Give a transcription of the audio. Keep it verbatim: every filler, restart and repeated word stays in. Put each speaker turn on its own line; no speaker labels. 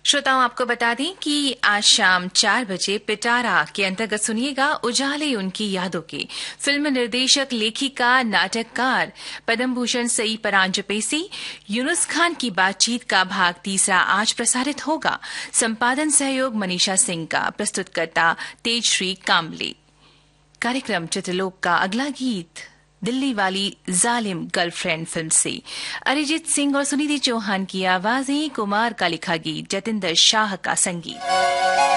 श्रोताओं, आपको बता दें कि आज शाम चार बजे पिटारा के अंतर्गत सुनिएगा उजाले उनकी यादों के। फिल्म निर्देशक, लेखिका, नाटककार पद्म भूषण सई परांजपेसी यूनुस खान की बातचीत का भाग तीसरा आज प्रसारित होगा। संपादन सहयोग मनीषा सिंह का, प्रस्तुतकर्ता तेजश्री कामले। कार्यक्रम चित्रलोक का अगला गीत दिल्ली वाली जालिम गर्लफ्रेंड फिल्म से अरिजीत सिंह और सुनिधि चौहान की आवाजें, कुमार का लिखा गीत, जतिंदर शाह का संगीत।